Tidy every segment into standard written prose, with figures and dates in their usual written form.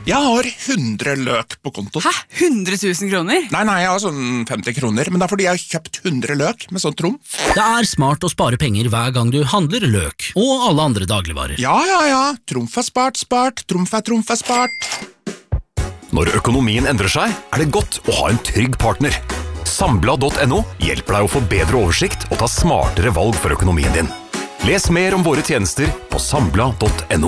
Jeg har 100 løk på konto. Hæ? 100 000 kroner? Nei, jeg har sånn 50 kroner, men det er fordi jeg har kjøpt 100 løk med sånn trumf. Det er smart å spare penger hver gang du handler løk, og alle andre dagligvarer. Ja. Trumf er spart. Trumf er spart. Når økonomien endrer seg, er det godt å ha en trygg partner. Sambla.no hjelper deg å få bedre oversikt og ta smartere valg for økonomien din. Les mer om våre tjenester på sambla.no.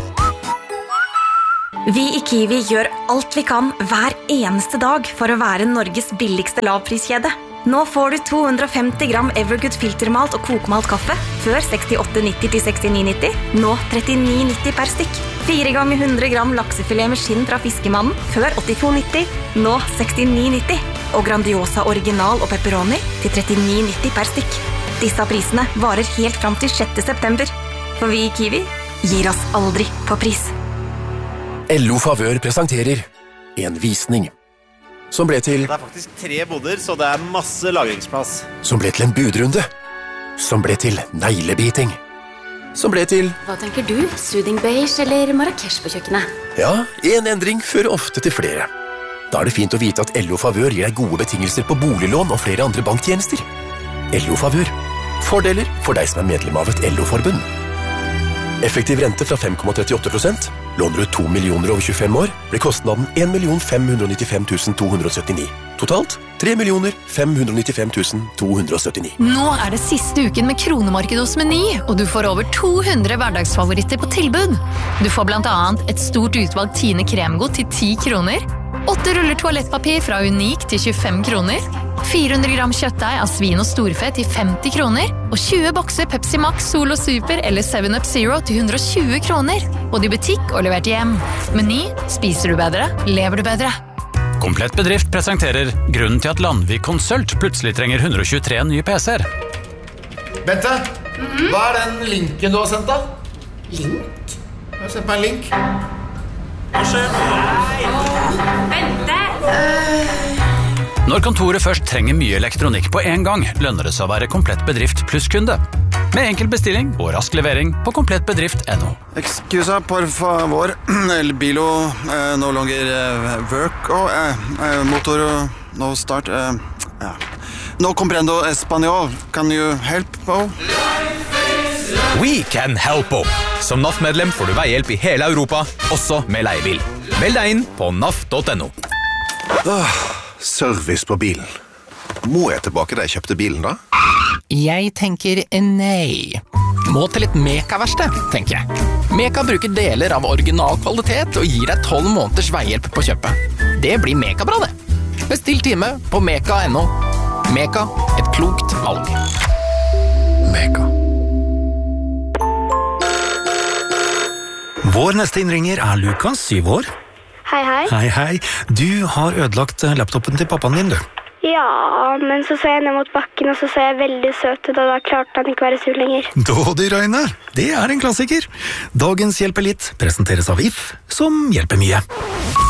Vi i Kiwi gjør alt vi kan hver eneste dag for å være Norges billigste lavpriskjede. Nå får du 250 gram Evergood filtermalt og kokmalt kaffe før 68,90 til 69,90. Nå 39,90 per stykk. 4 ganger 100 gram laksefilet med skinn fra Fiskemannen før 82,90. Nå 69,90. Og Grandiosa original og pepperoni til 39,90 per stykk. Disse prisene varer helt fram til 6. september. For vi i Kiwi gir oss aldri på pris. LO Favør presenterer en visning som ble til Det er faktisk 3 boder, så det er masse lagringsplass. Som ble til en budrunde. Som ble til neglebiting. Som ble til Hva tenker du? Soothing beige eller Marrakesh på kjøkkenet? Ja, en endring fører ofte til flere. Da er det fint å vite at LO Favør gir deg gode betingelser på boliglån og flere andre banktjenester. LO Favør. Fordeler for deg som er medlem av et LO-forbund. Effektiv rente fra 5,38%. Låner du 2 millioner over 25 år, blir kostnaden 1.595.279. Totalt 3.595.279. Nå er det siste uken med kronemarked hos Meny, og du får over 200 hverdagsfavoritter på tilbud. Du får blant annet et stort utvalg Tine kremgodt til 10 kroner, 8 ruller toalettpapir fra Unik til 25 kroner, 400 gram kjøttdeig av svin og storfe til 50 kroner, og 20 bokser Pepsi Max, Solo Super eller 7up Zero til 120 kroner. Både i butikk og levert hjem. Meny, spiser du bedre, lever du bedre. Komplett bedrift presenterer grunnen til at Landvik Konsult plutselig trenger 123 nye PC-er. Bente, hva er den linken du har sendt da? Link? Jeg har sendt meg en link. Hva skjer? Bente! Når kontoret først trenger mye elektronikk på en gang, lønner det seg å være komplett bedrift pluss kunde. Med enkel bestilling og rask levering på komplettbedrift.no. Excusa, por favor. El bilo no longer work. Motor no start. No comprendo español. Can you help? We can help. Som NAF-medlem får du veihjelp i hele Europa, også med leiebil. Meld deg inn på naf.no. Service på bilen. Må jeg tilbake da jeg kjøpte bilen da? Jeg tenker nei. Må til et Meka-verksted, tenker jeg. Meka bruker deler av original kvalitet og gir deg 12 måneders veihjelp på kjøpet. Det blir Meka-bra det. Bestill time på meka.no. Meka, et klokt valg. Meka. Vår neste innringer er Lukas, 7 år. Hei. Hei. Du har ødelagt laptopen til pappaen din, du. Ja, men så jeg ned mot bakken, og så jeg veldig søt ut, og da klarte han ikke være sur lenger. Dådyrøyne, det er en klassiker. Dagens Hjelper litt presenteres av If, som hjelper mye.